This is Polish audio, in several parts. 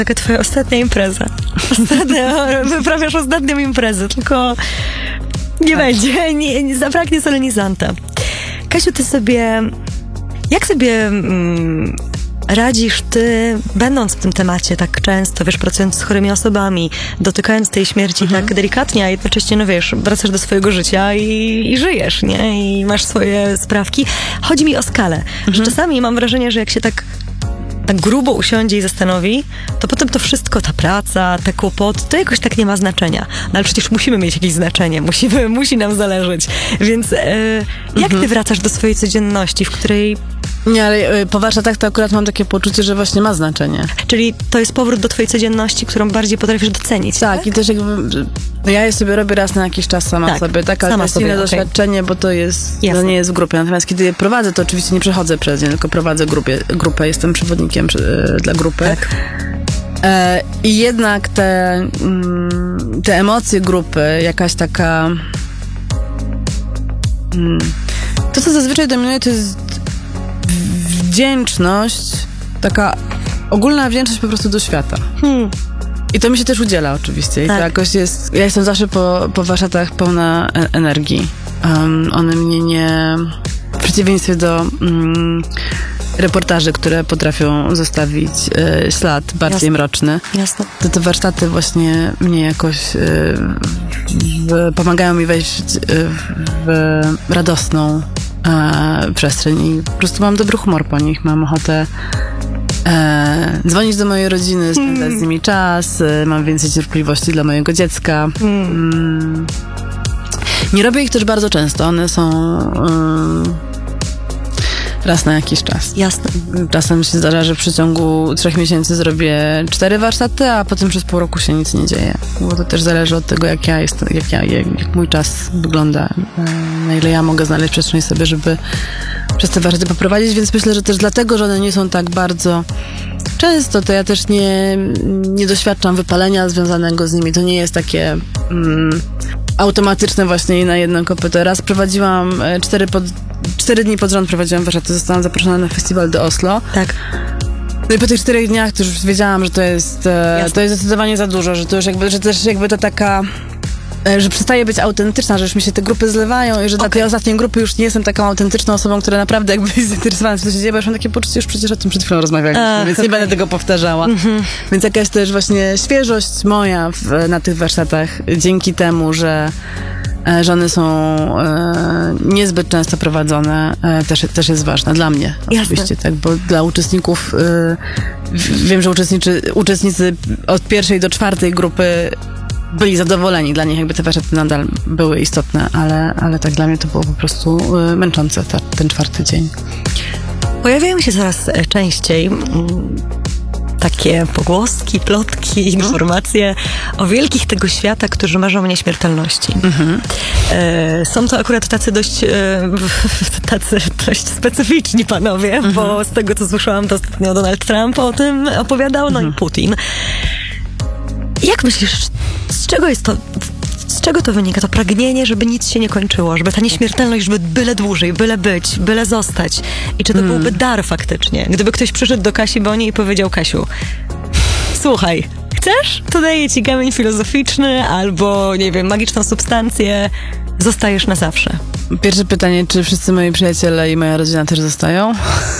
Taka twoja ostatnia impreza. Wyprawiasz ostatnią imprezę, tylko nie będzie, nie zabraknie solenizanta. Kasiu, jak sobie radzisz ty, będąc w tym temacie tak często, wiesz, pracując z chorymi osobami, dotykając tej śmierci tak delikatnie, a jednocześnie, no wiesz, wracasz do swojego życia i żyjesz, nie? I masz swoje sprawki. Chodzi mi o skalę, że czasami mam wrażenie, że jak się tak grubo usiądzie i zastanowi, to potem to wszystko, ta praca, te kłopoty, to jakoś tak nie ma znaczenia. No ale przecież musimy mieć jakieś znaczenie, musi nam zależeć. Więc jak ty wracasz do swojej codzienności, w której... Nie, ale po warsztatach to akurat mam takie poczucie, że właśnie ma znaczenie. Czyli to jest powrót do twojej codzienności, którą bardziej potrafisz docenić, tak? I też jakby... Ja je sobie robię raz na jakiś czas sama sobie. Ale to jest inne doświadczenie, bo to nie jest w grupie. Natomiast kiedy je prowadzę, to oczywiście nie przechodzę przez nie, tylko prowadzę grupę. Jestem przewodnikiem dla grupy. Tak. I jednak te emocje grupy, jakaś taka... To, co zazwyczaj dominuje, to jest wdzięczność, taka ogólna wdzięczność po prostu do świata. I to mi się też udziela oczywiście. I to jakoś jest... Ja jestem zawsze po warsztatach pełna energii. One mnie nie... W przeciwieństwie do reportaży, które potrafią zostawić ślad bardziej mroczny. Jasne. To te warsztaty właśnie mnie jakoś pomagają mi wejść w radosną przestrzeń i po prostu mam dobry humor po nich. Mam ochotę dzwonić do mojej rodziny, spędzać z nimi czas, mam więcej cierpliwości dla mojego dziecka. Nie robię ich też bardzo często. One są raz na jakiś czas. Jasne. Czasem się zdarza, że w przeciągu 3 miesięcy zrobię 4 warsztaty, a potem przez pół roku się nic nie dzieje. Bo to też zależy od tego, jak mój czas wygląda, na ile ja mogę znaleźć przestrzeń sobie, żeby przez te warsztaty poprowadzić, więc myślę, że też dlatego, że one nie są tak bardzo często, to ja też nie doświadczam wypalenia związanego z nimi. To nie jest takie automatyczne właśnie na jedno kopyto. Raz prowadziłam 4 dni pod rząd prowadziłam warsztaty, zostałam zaproszona na festiwal do Oslo. Tak. No i po tych 4 dniach to już wiedziałam, że to jest zdecydowanie za dużo, że to już że też jakby to taka, że przestaje być autentyczna, że już mi się te grupy zlewają i że dla tej ostatniej grupy już nie jestem taką autentyczną osobą, która naprawdę jakby jest zainteresowana, co się dzieje, bo już mam takie poczucie, już przecież o tym przed chwilą rozmawialiśmy, więc nie będę tego powtarzała. Więc jakaś też właśnie świeżość moja na tych warsztatach, dzięki temu, że one są niezbyt często prowadzone, też jest ważna dla mnie. Oczywiście, tak, bo dla uczestników wiem, że uczestnicy od 1. do 4. grupy byli zadowoleni. Dla nich jakby te warsztaty nadal były istotne, ale tak dla mnie to było po prostu męczące ten 4. dzień. Pojawiają się coraz częściej takie pogłoski, plotki, informacje o wielkich tego świata, którzy marzą o nieśmiertelności. Są to akurat tacy dość specyficzni panowie, bo z tego, co słyszałam, to ostatnio Donald Trump o tym opowiadał, no i Putin. Jak myślisz, z czego to wynika? To pragnienie, żeby nic się nie kończyło, żeby ta nieśmiertelność, żeby byle dłużej, byle być, byle zostać. I czy to byłby dar faktycznie? Gdyby ktoś przyszedł do Kasi Boni i powiedział: Kasiu, słuchaj, chcesz? To daję ci kamień filozoficzny albo, nie wiem, magiczną substancję. Zostajesz na zawsze. Pierwsze pytanie, czy wszyscy moi przyjaciele i moja rodzina też zostają?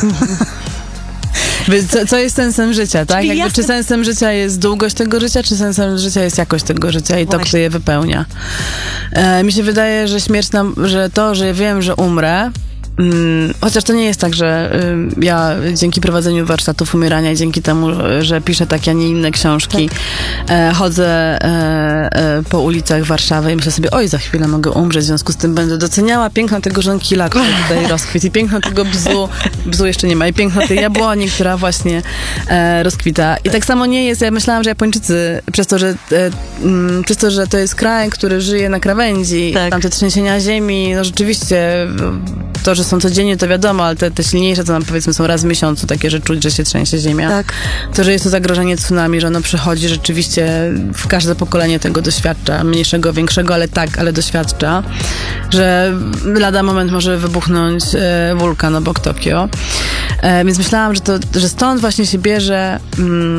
Co jest sensem życia, tak? Czy sensem życia jest długość tego życia, czy sensem życia jest jakość tego życia i to, kto je wypełnia? Mi się wydaje, że śmierć że wiem, że umrę, chociaż to nie jest tak, że ja dzięki prowadzeniu warsztatów umierania i dzięki temu, że piszę takie, a nie inne książki, chodzę po ulicach Warszawy i myślę sobie, oj, za chwilę mogę umrzeć, w związku z tym będę doceniała piękno tego żonkila, który tutaj rozkwitł, i piękno tego bzu jeszcze nie ma, i piękno tej jabłoni, która właśnie rozkwita. I tak samo nie jest, ja myślałam, że Japończycy, przez to, że to jest kraj, który żyje na krawędzi, tam te trzęsienia ziemi, no rzeczywiście to, że są codziennie, to wiadomo, ale te silniejsze, to nam powiedzmy są raz w miesiącu takie, że czuć, że się trzęsie ziemia. Tak. To, że jest to zagrożenie tsunami, że ono przychodzi rzeczywiście, w każde pokolenie tego doświadcza, mniejszego, większego, ale doświadcza, że lada moment może wybuchnąć wulkan obok Tokio. Więc myślałam, że stąd właśnie się bierze